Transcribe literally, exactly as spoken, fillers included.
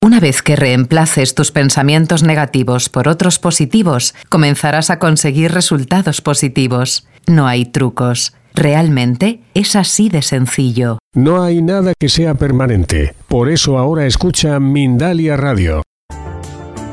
Una vez que reemplaces tus pensamientos negativos por otros positivos, comenzarás a conseguir resultados positivos. No hay trucos. Realmente es así de sencillo. No hay nada que sea permanente. Por eso ahora escucha Mindalia Radio.